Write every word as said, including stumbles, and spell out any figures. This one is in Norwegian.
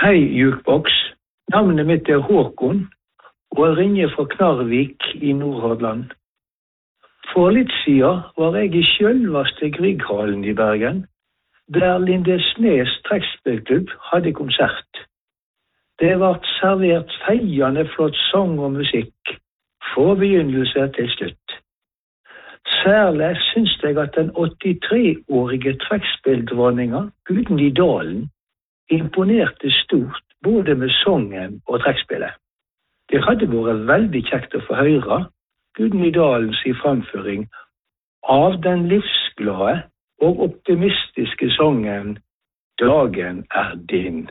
Hei, Jukebox. Navnet mitt er Håkon, og jeg ringer fra Knarvik i Nordhordland. For litt siden var jeg i selveste Grieghallen i Bergen, der Lindesnes trekkspillklubb hadde konsert. Det var servert feiende flott sang og musikk, fra begynnelse til slutt. Særlig synes jeg at den åttitre-årige trekkspilldronninga Gudny Dalen imponerte stort både med sangen og trekkspillet. Det hadde vært veldig kjekt å få høre Gudny Dalens framføring av den livsglade og optimistiske sangen «Dagen er din».